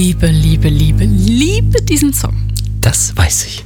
Liebe diesen Song. Das weiß ich.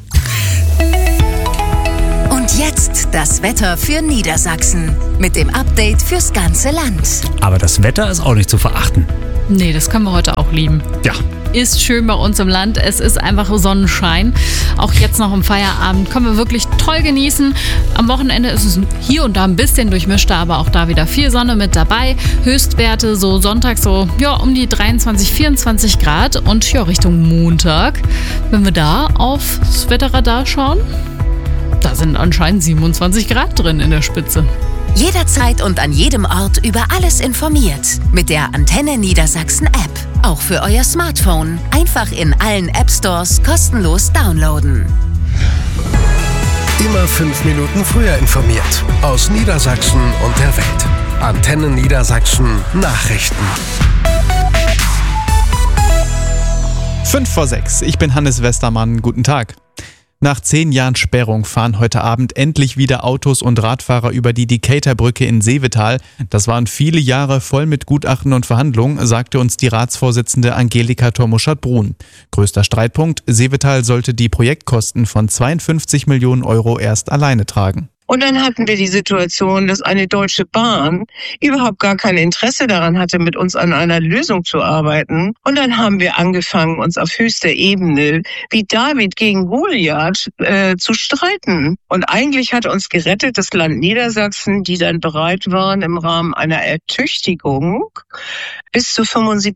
Und jetzt das Wetter für Niedersachsen mit dem Update fürs ganze Land. Aber das Wetter ist auch nicht zu verachten. Nee, das können wir heute auch lieben. Ja. Ist schön bei uns im Land. Es ist einfach Sonnenschein. Auch jetzt noch im Feierabend können wir wirklich toll genießen. Am Wochenende ist es hier und da ein bisschen durchmischter, aber auch da wieder viel Sonne mit dabei. Höchstwerte so Sonntag so um die 23, 24 Grad und Richtung Montag. Wenn wir da aufs Wetterradar schauen, da sind anscheinend 27 Grad drin in der Spitze. Jederzeit und an jedem Ort über alles informiert. Mit der Antenne Niedersachsen App. Auch für euer Smartphone. Einfach in allen App Stores kostenlos downloaden. Immer 5 Minuten früher informiert. Aus Niedersachsen und der Welt. Antenne Niedersachsen Nachrichten. 5:05. Ich bin Hannes Westermann. Guten Tag. Nach 10 Jahren Sperrung fahren heute Abend endlich wieder Autos und Radfahrer über die Decatur-Brücke in Seevetal. Das waren viele Jahre voll mit Gutachten und Verhandlungen, sagte uns die Ratsvorsitzende Angelika Tormuschert-Bruhn. Größter Streitpunkt: Seevetal sollte die Projektkosten von 52 Millionen Euro erst alleine tragen. Und dann hatten wir die Situation, dass eine Deutsche Bahn überhaupt gar kein Interesse daran hatte, mit uns an einer Lösung zu arbeiten. Und dann haben wir angefangen, uns auf höchster Ebene wie David gegen Goliath zu streiten. Und eigentlich hat uns gerettet das Land Niedersachsen, die dann bereit waren, im Rahmen einer Ertüchtigung bis zu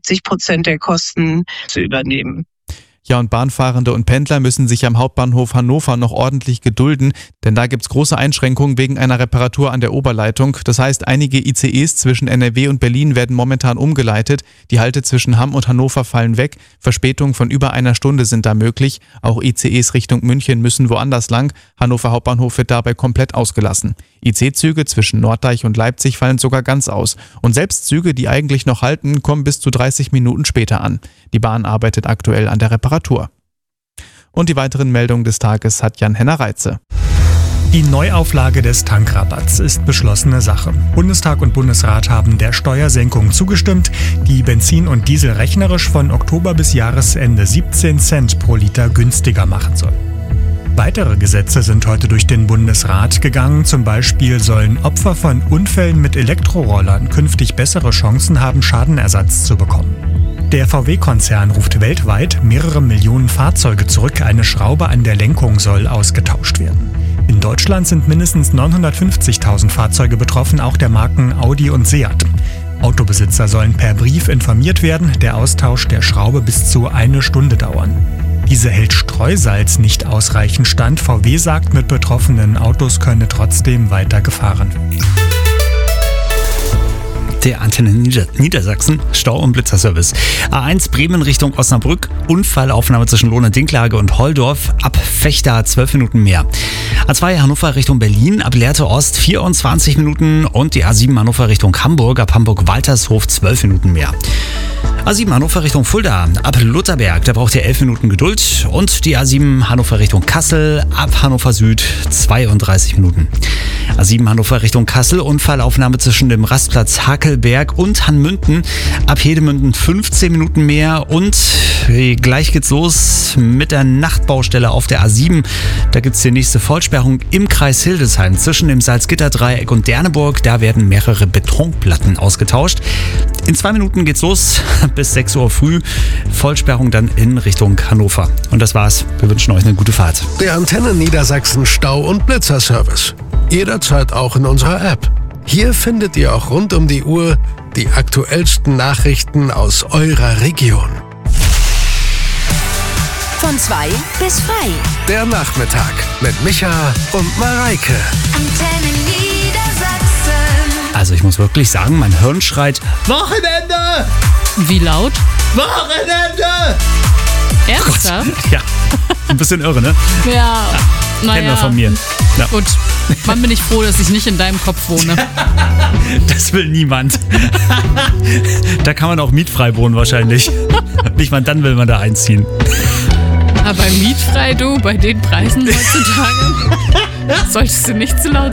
75% der Kosten zu übernehmen. Ja, und Bahnfahrende und Pendler müssen sich am Hauptbahnhof Hannover noch ordentlich gedulden, denn da gibt's große Einschränkungen wegen einer Reparatur an der Oberleitung. Das heißt, einige ICEs zwischen NRW und Berlin werden momentan umgeleitet. Die Halte zwischen Hamm und Hannover fallen weg. Verspätungen von über einer Stunde sind da möglich. Auch ICEs Richtung München müssen woanders lang. Hannover Hauptbahnhof wird dabei komplett ausgelassen. IC-Züge zwischen Norddeich und Leipzig fallen sogar ganz aus. Und selbst Züge, die eigentlich noch halten, kommen bis zu 30 Minuten später an. Die Bahn arbeitet aktuell an der Reparatur. Und die weiteren Meldungen des Tages hat Jan-Henner Reitze. Die Neuauflage des Tankrabatts ist beschlossene Sache. Bundestag und Bundesrat haben der Steuersenkung zugestimmt, die Benzin und Diesel rechnerisch von Oktober bis Jahresende 17 Cent pro Liter günstiger machen soll. Weitere Gesetze sind heute durch den Bundesrat gegangen. Zum Beispiel sollen Opfer von Unfällen mit Elektrorollern künftig bessere Chancen haben, Schadenersatz zu bekommen. Der VW-Konzern ruft weltweit mehrere Millionen Fahrzeuge zurück. Eine Schraube an der Lenkung soll ausgetauscht werden. In Deutschland sind mindestens 950.000 Fahrzeuge betroffen, auch der Marken Audi und Seat. Autobesitzer sollen per Brief informiert werden. Der Austausch der Schraube bis zu 1 Stunde dauern. Diese hält Streusalz nicht ausreichend stand. VW sagt, mit betroffenen Autos könne trotzdem weiter gefahren werden. Der Antenne Niedersachsen Stau- und Blitzerservice. A1 Bremen Richtung Osnabrück. Unfallaufnahme zwischen Lohne-Dinklage und Holdorf. Ab Vechta 12 Minuten mehr. A2 Hannover Richtung Berlin. Ab Lehrte Ost 24 Minuten. Und die A7 Hannover Richtung Hamburg. Ab Hamburg-Waltershof 12 Minuten mehr. A7 Hannover Richtung Fulda, ab Lutherberg, da braucht ihr 11 Minuten Geduld. Und die A7 Hannover Richtung Kassel, ab Hannover Süd 32 Minuten. A7 Hannover Richtung Kassel, Unfallaufnahme zwischen dem Rastplatz Hakelberg und Hanmünden, ab Hedemünden 15 Minuten mehr. Und gleich geht's los mit der Nachtbaustelle auf der A7. Da gibt's die nächste Vollsperrung im Kreis Hildesheim zwischen dem Salzgitterdreieck und Derneburg. Da werden mehrere Betonplatten ausgetauscht. In 2 Minuten geht's los, bis 6 Uhr früh. Vollsperrung dann in Richtung Hannover. Und das war's. Wir wünschen euch eine gute Fahrt. Der Antenne Niedersachsen Stau- und Blitzerservice. Jederzeit auch in unserer App. Hier findet ihr auch rund um die Uhr die aktuellsten Nachrichten aus eurer Region. Von 2 bis frei. Der Nachmittag mit Micha und Mareike. Antenne Niedersachsen. Also ich muss wirklich sagen, mein Hirn schreit Wochenende! Wie laut? Wochenende! Ernsthaft? Ja, ein bisschen irre, ne? Ja. Kennen wir von mir. Ja. Gut, wann bin ich froh, dass ich nicht in deinem Kopf wohne. Das will niemand. Da kann man auch mietfrei wohnen wahrscheinlich. Nicht mal dann will man da einziehen. Aber mietfrei, du, bei den Preisen heutzutage, solltest du nicht zu laut